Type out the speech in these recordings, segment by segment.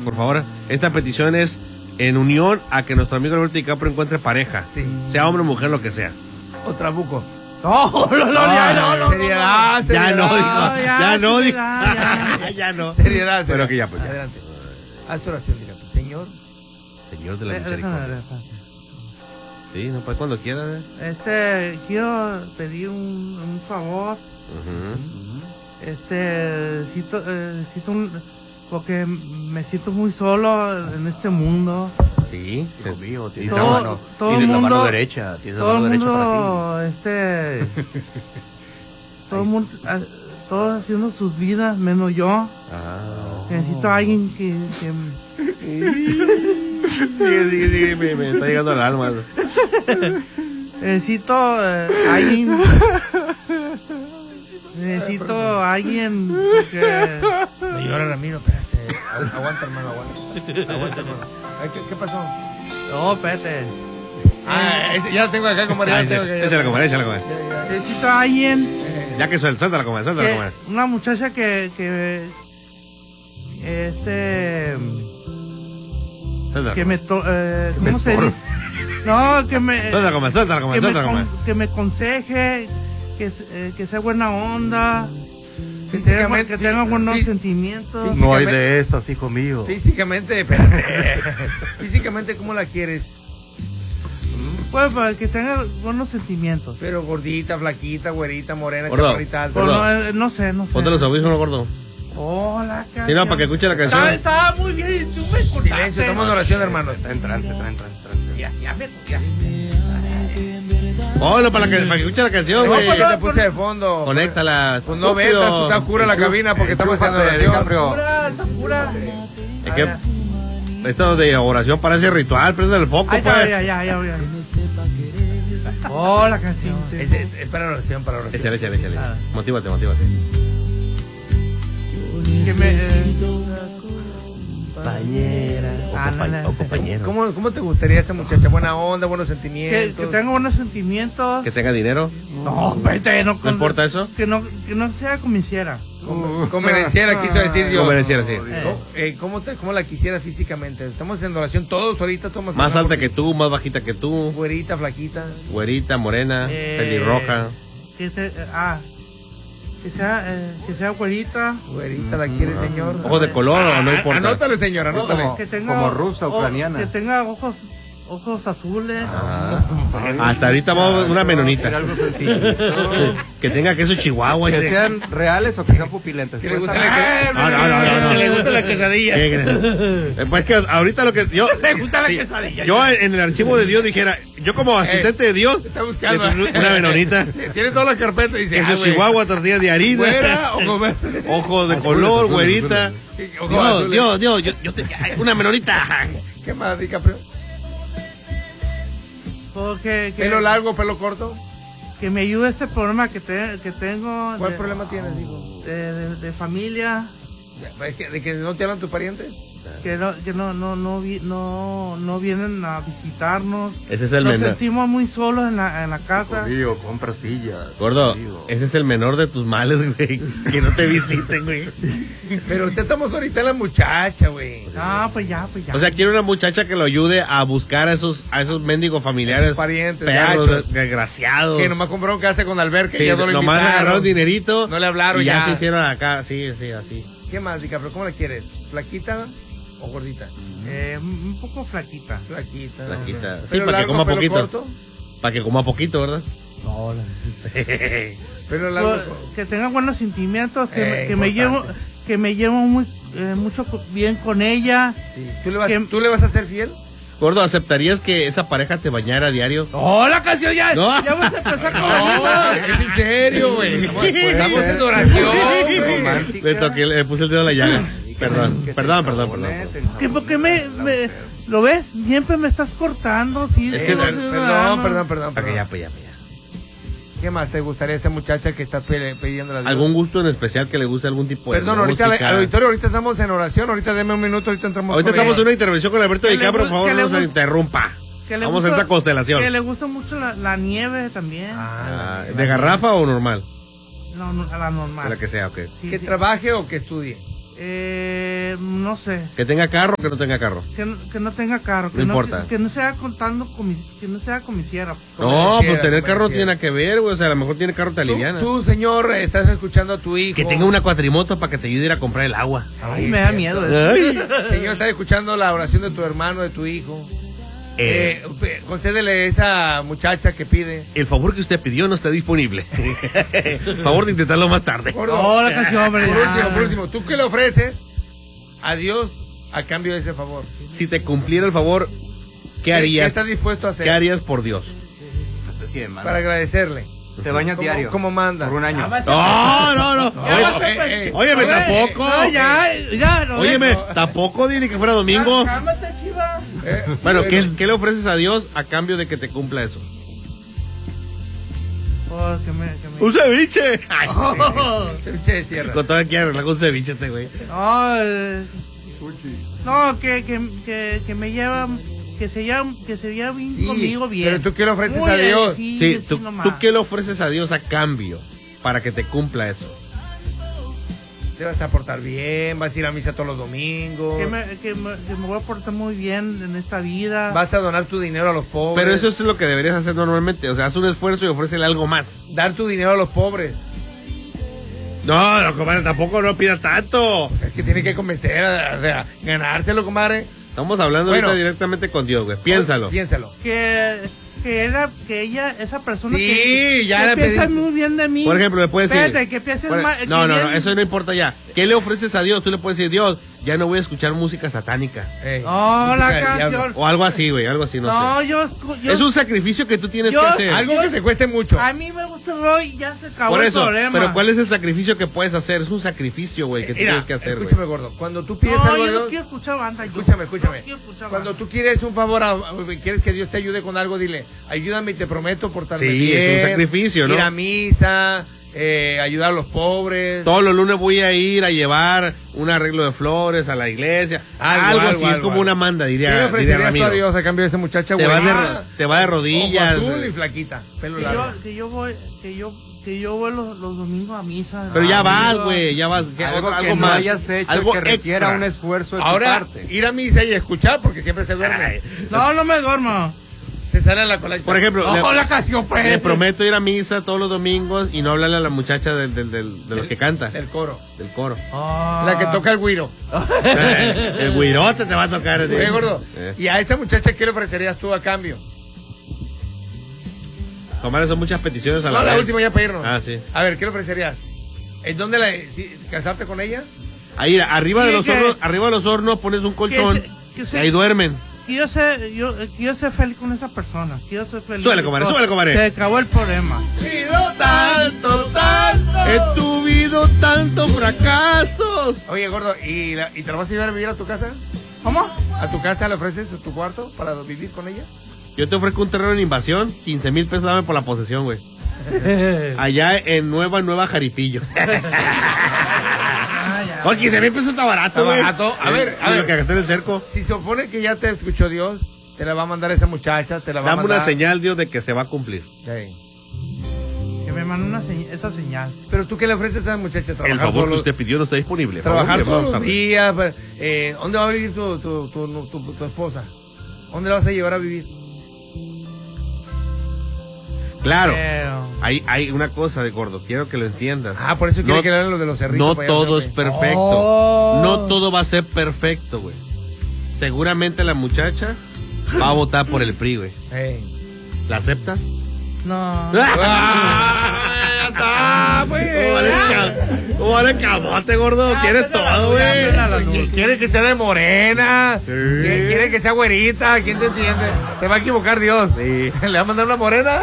por favor, esta petición es en unión a que nuestro amigo Leonardo DiCaprio encuentre pareja. Sí. Sea hombre o mujer, lo que sea. O Trabuco. No, ya no. Seriedad, Ya no, dijo. Ya no, dijo. ya. Ya no. Seriedad. Pero que ya, pues. Adelante. Haz tu oración, DiCaprio. Señor. Señor de la misericordia. Sí, no, pues cuando quieras. Quiero pedir un favor. Porque me siento muy solo en este mundo. Sí, Hijo mío, tienes Todo el la mundo, mano derecha. Tienes la todo mano el derecha para mundo, todo el mundo, todos haciendo sus vidas, menos yo. Necesito a alguien que Sí, me está llegando al alma. necesito alguien. Necesito alguien que... Señora Ramiro, espérate. Aguanta, hermano, aguanta, hermano. ¿Qué pasó? No, espérate. Ya lo tengo acá, compadre. Échala, comadre, échala, comadre. Necesito a alguien. Ya que suéltala, comadre, suéltala, comadre. Una muchacha que me ¿cómo se dice? No, que me Suéltala, comadre, suéltala, comadre, suéltala, comadre. que me aconseje, que sea buena onda, que tenga buenos sentimientos. No hay de esas, hijo mío. Físicamente, espérate. Físicamente, ¿cómo la quieres? Pues que tenga buenos sentimientos. Pero gordita, flaquita, güerita, morena, Gordo, chaparrita, alta. gordo. No sé. Ponte los audífonos, gordo. Hola, Sí, no, para que escuche la canción. Estaba muy bien y tú me cortaste. Silencio, estamos en oración, hermano. Está en trance. Ya. Hola, para que escuche la canción, güey. Yo te puse de fondo. Conéctala. Pues no ves, está oscura la cabina porque estamos haciendo oración. Sakura. Es que esto de oración parece ritual, prende el foco, Ahí pues. está, ya. Oh, la canción. Es para oración, para oración. Échale. Motívate. Que me... Compañera. O compañero. ¿Cómo te gustaría esa muchacha? Buena onda, buenos sentimientos. que tenga buenos sentimientos. Que tenga dinero. No, vete, ¿No importa eso? Que no sea convenciera. Convenenciera, quiso decir Dios. Convenenciera, sí. ¿Cómo la quisieras físicamente? Estamos en oración todos ahorita. Más alta que tú, más bajita que tú. Güerita, flaquita. Güerita, morena, pelirroja. Que sea güerita. Güerita, ¿la quiere, señor? Ojos de color o no importa. Anótale, señor, anótale. Que tenga, como rusa, ucraniana. Que tenga ojos azules. Hasta ahorita vamos una menonita. Algo sencillo. Que tenga queso chihuahua. Que sean reales o que sean pupilentes. Que le guste No. Que le guste la quesadilla. Pues que ahorita lo que yo Le gusta la quesadilla. yo en el archivo de Dios dijera, yo como asistente de Dios, Está buscando una menonita, Tiene toda la carpeta y dice, queso chihuahua, tortillas de harina, ¿Güera o comer? ojos de color, güerita. Dios, yo te, una menonita. ¿Qué más, DiCaprio? Porque ¿Pelo largo, pelo corto? que me ayude este problema que tengo. ¿Cuál problema tienes, digo? De familia. ¿De que no te hablan tus parientes? Que no vienen a visitarnos. Ese es el Nos menor. sentimos muy solos en la casa. Mío, compra sillas. Gordo, Amigo. ese es el menor de tus males, güey. Que no te visiten, güey. Pero usted estamos ahorita en la muchacha, güey. Ah, pues ya. O sea, quiere una muchacha que lo ayude a buscar a esos mendigos familiares, Esos parientes, perros, gachos. desgraciados. Que nomás compraron casa con alberca Sí, y ya no lo nomás invitaron. agarraron dinerito. No le hablaron y ya. ya. Se hicieron acá, sí, así. ¿Qué más, DiCaprio? ¿Cómo la quieres? ¿Flaquita o gordita? Un poco flaquita. Flaquita. Flaquita. Sí, ¿Pelo para que largo, coma pelo poquito. corto? Para que coma poquito, ¿verdad? No, Pelo largo. que tenga buenos sentimientos, que Importante. me llevo mucho bien con ella. Sí. ¿Tú le vas a ser fiel? Gordo, ¿aceptarías que esa pareja te bañara a diario? ¡Oh, la canción ya! No. Ya vamos a empezar con la No, misma. es en serio, güey. Estamos en oración, güey. Romántica. Le toqué, le puse el dedo a la llaga. Perdón. ¿Que ¿Por qué lo ves? Siempre me estás cortando, sí. Es que- Perdón. Para que ya. ¿Qué más te gustaría esa muchacha que está pidiendo la ¿Algún gusto en especial que le guste algún tipo de Perdón, ahorita música? al auditorio, ahorita estamos en oración, ahorita deme un minuto, ahorita entramos. Ahorita con estamos en ella. una intervención con Alberto Que le DiCaprio, por gu- favor, que le no se gu- interrumpa. Que le Vamos a gusta- esta constelación. Que le gusta mucho la nieve también. ¿De garrafa o normal? No, a la normal. De la que sea, ok. Sí, ¿Que sí. trabaje o que estudie? no sé. Que tenga carro o que no tenga carro. Que no tenga carro. No importa. Que no sea contando que no sea comisiera. No, pues tener carro no tiene nada que ver, güey. O sea, a lo mejor tiene carro te aliviana. Tú, señor, estás escuchando a tu hijo. Que tenga una cuatrimoto para que te ayude a ir a comprar el agua. Ay, me da miedo eso. Señor, estás escuchando la oración de tu hermano, de tu hijo. Concédele a esa muchacha que pide. El favor que usted pidió no está disponible. Favor de intentarlo más tarde. No, la canción, hombre. Por último, ¿tú qué le ofreces a Dios a cambio de ese favor? Si te cumpliera el favor, ¿qué harías? ¿Qué estás dispuesto a hacer? ¿Qué harías por Dios? Para agradecerle. Te bañas diario. ¿Cómo manda? Por un año. No. Óyeme, tampoco. No, ya. No, Óyeme, tampoco dile que fuera domingo. Cálmate, chiva. Bueno, ¿qué le ofreces a Dios a cambio de que te cumpla eso? Oh, que me... ¡Un ceviche! Ay, Ceviche de sierra. con todo aquí arreglar con un ceviche este güey. No, que me lleva... Que se lleva bien Sí, conmigo bien. pero ¿tú qué le ofreces Muy a Dios? Sí, ¿Tú qué le ofreces a Dios a cambio para que te cumpla eso? Te vas a portar bien, vas a ir a misa todos los domingos, Que me voy a portar muy bien en esta vida. vas a donar tu dinero a los pobres. Pero eso es lo que deberías hacer normalmente. O sea, haz un esfuerzo y ofrécele algo más. Dar tu dinero a los pobres. No, compadre, tampoco no pida tanto. O sea, es que tiene que convencer, o sea, ganárselo, comadre. Estamos hablando Bueno. ahorita directamente con Dios, güey. Piénsalo. Piénsalo. Que ella, esa persona Sí, que ya le piensa pedí. muy bien de mí. Por ejemplo, le puedes decir... Espérate, que piensa Por- mal. No, eso no importa ya. ¿Qué le ofreces a Dios? Tú le puedes decir, Dios, ya no voy a escuchar música satánica. No, música la del canción. diablo. O algo así, güey, algo así, no No, sé. yo Es un sacrificio que tú tienes yo- que hacer. Algo que te cueste mucho. A mí me gusta el rock y ya se acabó Por el eso, problema. pero ¿cuál es el sacrificio que puedes hacer? Es un sacrificio, güey, que tú Mira, tienes que hacer, güey. escúchame, gordo. Cuando tú pides No, algo a yo no Dios, quiero escuchar banda. escúchame. No quiero escuchar Cuando banda. tú quieres un favor, quieres que Dios te ayude con algo, dile, ayúdame y te prometo portarme Sí, bien. es un sacrificio, ¿no? Ir a misa, ayudar a los pobres. Todos los lunes voy a ir a llevar un arreglo de flores a la iglesia. Algo así, es como una manda, ¿Qué le diría ofrecerías tú a Ramiro. Dios a cambio de esa muchacha, Te güey? va de rodillas. Ojo azul y flaquita, pelo largo. Que yo voy los domingos a misa. Pero ya Amigo. vas, güey, ya vas. Algo que no más. hayas hecho Algo que requiera extra. un esfuerzo de tu Ahora, parte. ir a misa y escuchar, porque siempre se duerme. Ay, No me duermo. Te sale la colecta. Por ejemplo, Ojo la canción, pues. le prometo ir a misa todos los domingos y no hablarle a la muchacha de los que canta, Del coro. del coro. La que toca el güiro. El güirote te va a tocar. Oye, gordo. Eh. ¿Y a esa muchacha qué le ofrecerías tú a cambio? Tomar son muchas peticiones a No, la la vez. última ya para irnos. Ah, sí. A ver, ¿qué le ofrecerías? ¿En dónde casarte con ella? Ahí, arriba de Sí, los que- hornos, arriba de los hornos pones un colchón y ahí duermen. Quiero ser feliz con esa persona. Quiero ser feliz. Súbele, comadre, súbele, comadre. Se acabó el problema. Tanto, he tuvido tantos fracasos. Oye, gordo, ¿y te la vas a llevar a vivir a tu casa? ¿Cómo? ¿A tu casa le ofreces tu cuarto para vivir con ella? Yo te ofrezco un terreno en invasión, 15,000 pesos dame por la posesión, güey. Allá en Nueva Jaripillo. Oye, 15,000 pesos está barato, Está güey. barato. A ver, a ver. Lo que gasté en el cerco. Si se supone que ya te escuchó Dios, te la va a mandar esa muchacha, te la va a Dame mandar. una señal, Dios, de que se va a cumplir. Sí. Que me mande esa señal. Pero tú qué le ofreces a esa muchacha? El Trabajar favor todos que los- usted pidió no está disponible. Trabajar Favor, todos los tarde. días. ¿Dónde va a vivir tu esposa? ¿Dónde la vas a llevar a vivir? Claro. Pero- Hay una cosa de gordo, quiero que lo entiendas. Ah, por eso quiere No- que le hagan lo de los cerritos. No para allá, todo es ¿no? perfecto. Oh. No todo va a ser perfecto, güey. Seguramente la muchacha va a votar por el PRI, güey. ¿La aceptas? No. ¿Cómo vale camote, gordo? ¿Quieres todo, güey? Quiere que sea de morena. Quiere que sea güerita. ¿Quién te entiende? Se va a equivocar Dios. Sí. ¿Le va a mandar una morena?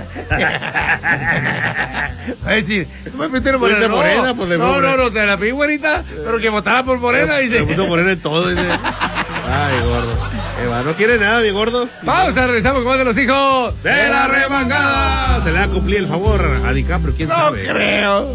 Va a decir, ¿tú me pediste una morena? Pues de morena, pues de morena. no, te la pedí güerita, pero que votara por morena. Se Dice. puso morena en todo, dice. Ay, gordo. Eva, no quiere nada, mi gordo. Vamos a regresar con más de los hijos ¡De la remangada! Se le va a cumplir el favor a DiCaprio, quién No sabe. creo.